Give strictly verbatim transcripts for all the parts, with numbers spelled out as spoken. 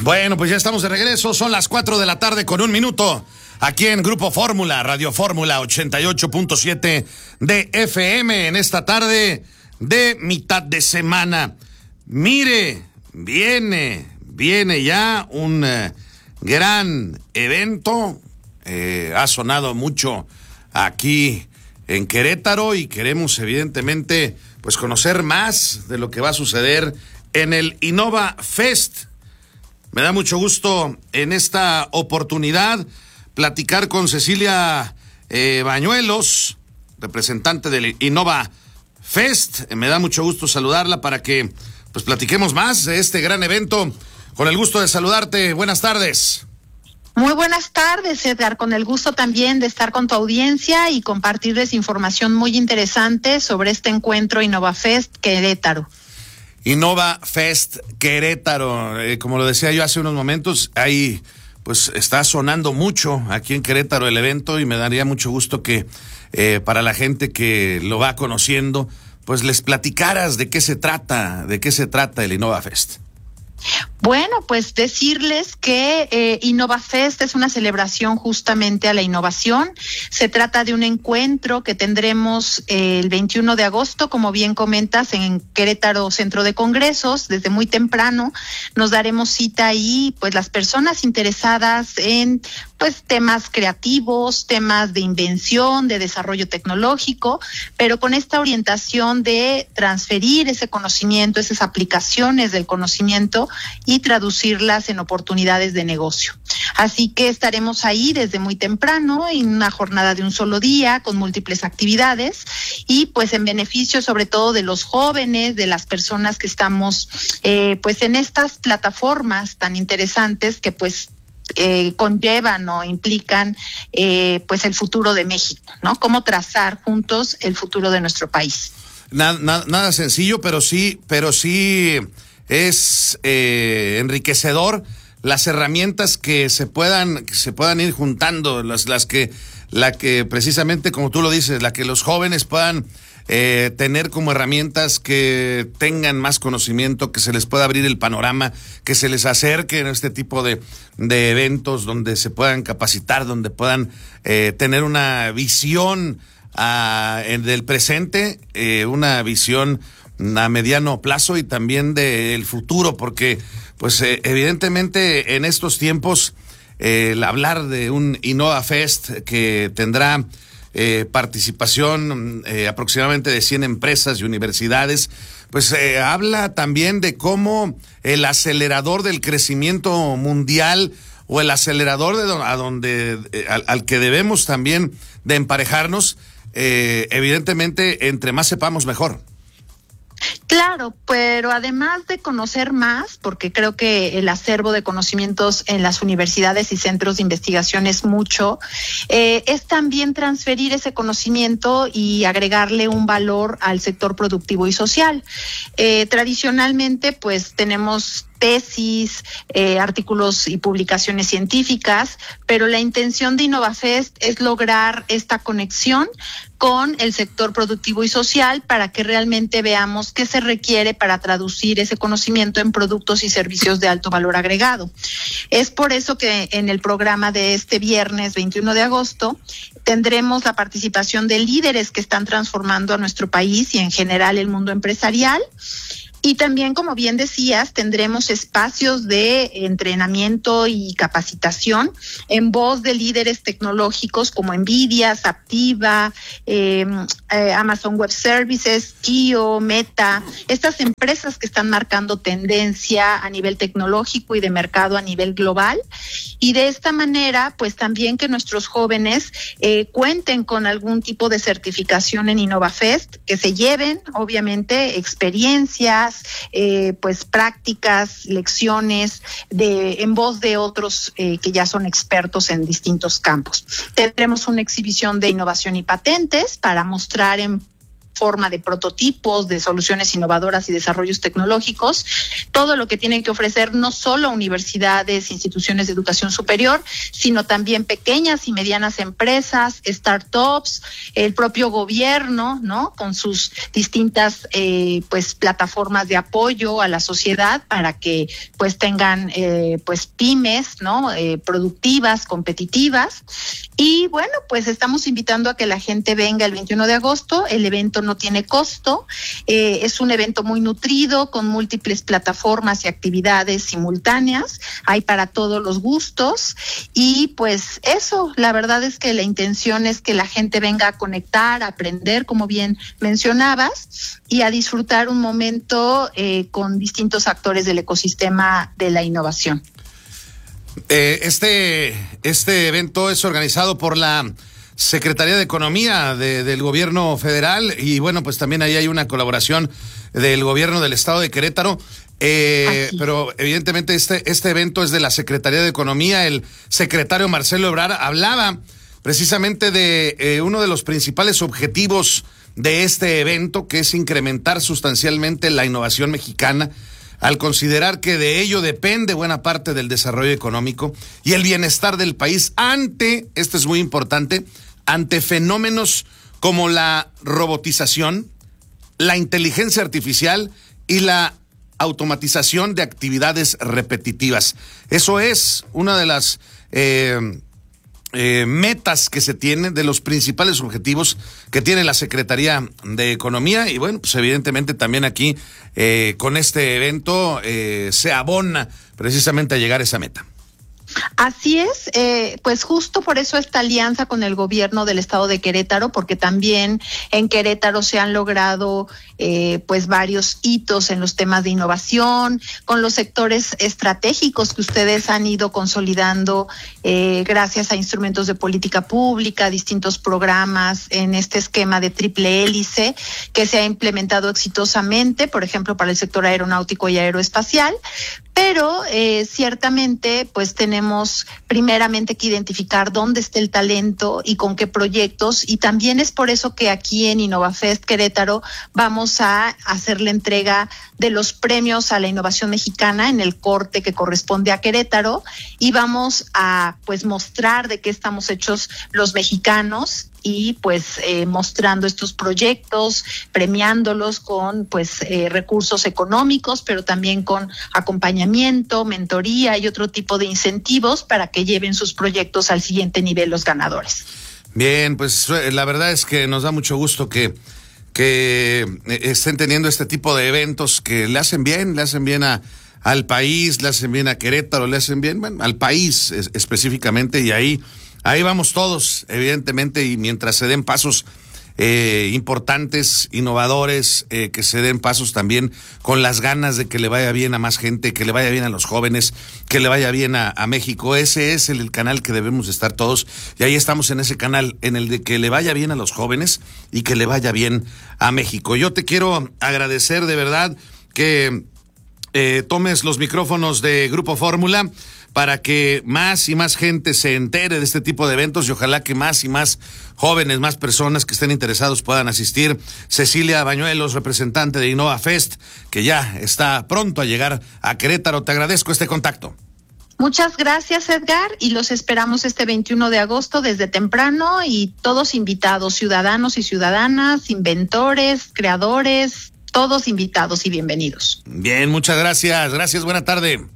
Bueno, pues ya estamos de regreso, son las cuatro de la tarde con un minuto, aquí en Grupo Fórmula, Radio Fórmula ochenta y ocho punto siete de F M, en esta tarde de mitad de semana. Mire, viene, viene ya un eh, gran evento, eh, ha sonado mucho aquí en Querétaro y queremos evidentemente pues conocer más de lo que va a suceder en el Innova Fest. Me da mucho gusto en esta oportunidad platicar con Cecilia eh, Bañuelos, representante del Innova Fest. Me da mucho gusto saludarla para que pues platiquemos más de este gran evento. Con el gusto de saludarte, buenas tardes. Muy buenas tardes, Edgar, con el gusto también de estar con tu audiencia y compartirles información muy interesante sobre este encuentro Innova Fest Querétaro. Innova Fest Querétaro, eh, como lo decía yo hace unos momentos, ahí pues está sonando mucho aquí en Querétaro el evento y me daría mucho gusto que eh, para la gente que lo va conociendo, pues les platicaras de qué se trata, de qué se trata el Innova Fest. Bueno, pues decirles que eh, Innova Fest es una celebración justamente a la innovación. Se trata de un encuentro que tendremos eh, el veintiuno de agosto, como bien comentas, en Querétaro Centro de Congresos. Desde muy temprano nos daremos cita ahí, pues las personas interesadas en pues temas creativos, temas de invención, de desarrollo tecnológico, pero con esta orientación de transferir ese conocimiento, esas aplicaciones del conocimiento y traducirlas en oportunidades de negocio. Así que estaremos ahí desde muy temprano, en una jornada de un solo día, con múltiples actividades y pues en beneficio sobre todo de los jóvenes, de las personas que estamos eh, pues en estas plataformas tan interesantes que pues Eh, conllevan o implican eh, pues el futuro de México, ¿no? Cómo trazar juntos el futuro de nuestro país. Nada, nada, nada sencillo, pero sí, pero sí es eh, enriquecedor las herramientas que se puedan, que se puedan ir juntando, las, las que, la que precisamente como tú lo dices, la que los jóvenes puedan Eh, tener como herramientas que tengan más conocimiento, que se les pueda abrir el panorama, que se les acerque en este tipo de, de eventos donde se puedan capacitar, donde puedan eh, tener una visión a, en, del presente, eh, una visión a mediano plazo y también del futuro, porque pues eh, evidentemente en estos tiempos eh, el hablar de un Innova Fest que tendrá Eh, participación eh, aproximadamente de cien empresas y universidades, pues eh, habla también de cómo el acelerador del crecimiento mundial o el acelerador de do- a donde eh, al, al que debemos también de emparejarnos, eh, evidentemente entre más sepamos mejor. Claro, pero además de conocer más, porque creo que el acervo de conocimientos en las universidades y centros de investigación es mucho, eh, es también transferir ese conocimiento y agregarle un valor al sector productivo y social. Eh, tradicionalmente, pues tenemos tesis, eh, artículos y publicaciones científicas, pero la intención de Innova Fest es lograr esta conexión con el sector productivo y social para que realmente veamos qué se requiere para traducir ese conocimiento en productos y servicios de alto valor agregado. Es por eso que en el programa de este viernes veintiuno de agosto tendremos la participación de líderes que están transformando a nuestro país y en general el mundo empresarial. Y también, como bien decías, tendremos espacios de entrenamiento y capacitación en voz de líderes tecnológicos como Nvidia, Aptiva, eh, eh, Amazon Web Services, I O, Meta, estas empresas que están marcando tendencia a nivel tecnológico y de mercado a nivel global. Y de esta manera, pues también que nuestros jóvenes eh, cuenten con algún tipo de certificación en Innova Fest, que se lleven, obviamente, experiencias, Eh, pues prácticas, lecciones de en voz de otros eh, que ya son expertos en distintos campos. Tendremos una exhibición de innovación y patentes para mostrar en forma de prototipos, de soluciones innovadoras y desarrollos tecnológicos, todo lo que tienen que ofrecer no solo universidades, instituciones de educación superior, sino también pequeñas y medianas empresas, startups, el propio gobierno, ¿no? Con sus distintas eh, pues plataformas de apoyo a la sociedad para que pues tengan eh, pues pymes, ¿no? Eh, productivas, competitivas. Y bueno, pues estamos invitando a que la gente venga el veintiuno de agosto. El evento no tiene costo, eh, es un evento muy nutrido con múltiples plataformas y actividades simultáneas, hay para todos los gustos y pues eso, la verdad es que la intención es que la gente venga a conectar, a aprender, como bien mencionabas, y a disfrutar un momento eh, con distintos actores del ecosistema de la innovación. Eh, este, este evento es organizado por la Secretaría de Economía de, del Gobierno Federal y bueno, pues también ahí hay una colaboración del Gobierno del Estado de Querétaro, eh, pero evidentemente este, este evento es de la Secretaría de Economía. El secretario Marcelo Ebrard hablaba precisamente de eh, uno de los principales objetivos de este evento, que es incrementar sustancialmente la innovación mexicana, al considerar que de ello depende buena parte del desarrollo económico y el bienestar del país ante, esto es muy importante, ante fenómenos como la robotización, la inteligencia artificial y la automatización de actividades repetitivas. Eso es una de las eh, eh, metas que se tienen, de los principales objetivos que tiene la Secretaría de Economía y bueno, pues evidentemente también aquí eh, con este evento eh, se abona precisamente a llegar a esa meta. Así es, eh, pues justo por eso esta alianza con el gobierno del estado de Querétaro, porque también en Querétaro se han logrado eh, pues varios hitos en los temas de innovación, con los sectores estratégicos que ustedes han ido consolidando eh, gracias a instrumentos de política pública, distintos programas en este esquema de triple hélice que se ha implementado exitosamente, por ejemplo, para el sector aeronáutico y aeroespacial. Pero eh, ciertamente pues tenemos primeramente que identificar dónde está el talento y con qué proyectos, y también es por eso que aquí en InnovaFest Querétaro vamos a hacer la entrega de los premios a la innovación mexicana en el corte que corresponde a Querétaro y vamos a pues mostrar de qué estamos hechos los mexicanos y pues eh, mostrando estos proyectos, premiándolos con pues eh, recursos económicos, pero también con acompañamiento, mentoría y otro tipo de incentivos para que lleven sus proyectos al siguiente nivel los ganadores. Bien, pues la verdad es que nos da mucho gusto que que estén teniendo este tipo de eventos que le hacen bien, le hacen bien a al país, le hacen bien a Querétaro, le hacen bien, bueno, al país es, específicamente, y ahí Ahí vamos todos, evidentemente, y mientras se den pasos eh, importantes, innovadores, eh, que se den pasos también con las ganas de que le vaya bien a más gente, que le vaya bien a los jóvenes, que le vaya bien a, a México. Ese es el, el canal que debemos estar todos, y ahí estamos en ese canal, en el de que le vaya bien a los jóvenes y que le vaya bien a México. Yo te quiero agradecer de verdad que eh, tomes los micrófonos de Grupo Fórmula para que más y más gente se entere de este tipo de eventos y ojalá que más y más jóvenes, más personas que estén interesados puedan asistir. Cecilia Bañuelos, representante de InnovaFest, que ya está pronto a llegar a Querétaro. Te agradezco este contacto. Muchas gracias, Edgar, y los esperamos este veintiuno de agosto desde temprano y todos invitados, ciudadanos y ciudadanas, inventores, creadores, todos invitados y bienvenidos. Bien, muchas gracias. Gracias, buena tarde.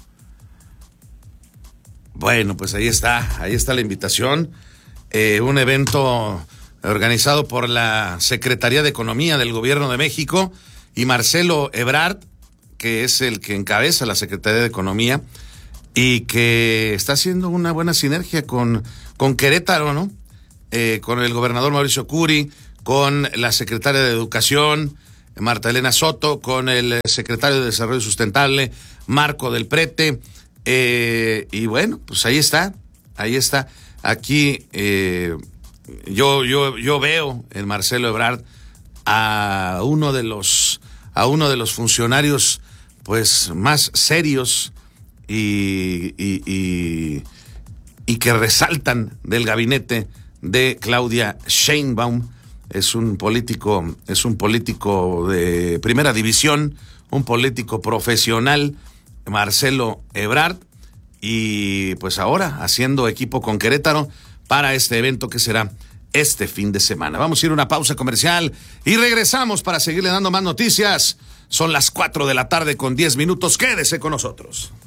Bueno, pues ahí está, ahí está la invitación. Eh, un evento organizado por la Secretaría de Economía del Gobierno de México y Marcelo Ebrard, que es el que encabeza la Secretaría de Economía y que está haciendo una buena sinergia con, con Querétaro, ¿no? Eh, con el gobernador Mauricio Curi, con la secretaria de Educación, Marta Elena Soto, con el secretario de Desarrollo Sustentable, Marco del Prete. Eh, y bueno, pues ahí está, ahí está. Aquí eh, yo, yo, yo veo en Marcelo Ebrard a uno de los, a uno de los funcionarios pues más serios y, y, y, y que resaltan del gabinete de Claudia Sheinbaum, es un político, es un político de primera división, un político profesional, Marcelo Ebrard, y pues ahora haciendo equipo con Querétaro para este evento que será este fin de semana. Vamos a ir a una pausa comercial y regresamos para seguirle dando más noticias. Son las cuatro de la tarde con diez minutos. Quédese con nosotros.